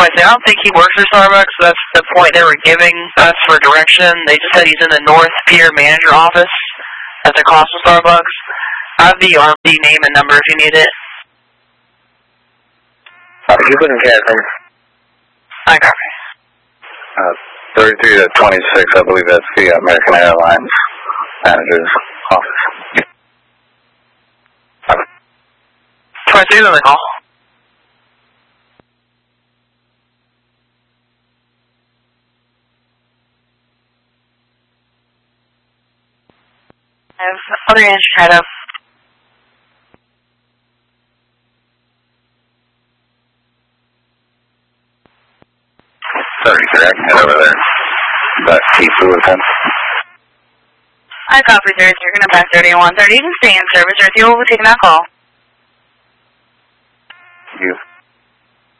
I don't think he works for Starbucks. That's the point they were giving us for direction. They just said he's in the North Pier manager office at the Coastal Starbucks. I have the RP name and number if you need it. You couldn't get him. I copy. 33 to 26, I believe that's the American Airlines manager's office. 26 on the call. I have other answer tied up. I can head over there. That T2 with him. I copy 33, you're going to back 31. 30, you can stay in service, or if you will be taking that call. You.